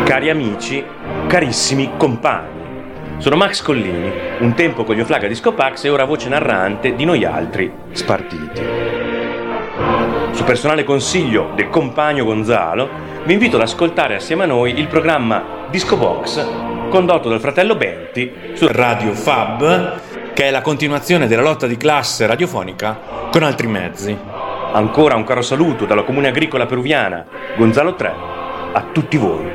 Cari amici, carissimi compagni, sono Max Collini, un tempo con gli Oflaga Disco Pax e ora voce narrante di noi altri spartiti. Su personale consiglio del compagno Gonzalo, vi invito ad ascoltare assieme a noi il programma Disco Box, condotto dal fratello Benti su Radio Fab, che è la continuazione della lotta di classe radiofonica con altri mezzi. Ancora un caro saluto dalla Comune Agricola Peruviana, Gonzalo 3, a tutti voi.